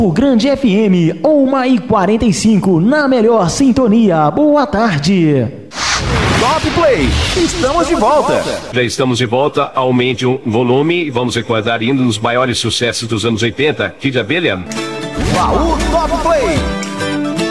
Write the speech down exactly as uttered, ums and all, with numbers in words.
O Grande F M, uma e quarenta e cinco, na melhor sintonia. Boa tarde. Top Play, estamos de volta. Já estamos de volta, aumente o volume e vamos recordar ainda os maiores sucessos dos anos oitenta. Kid Abelha. Baú Top Play.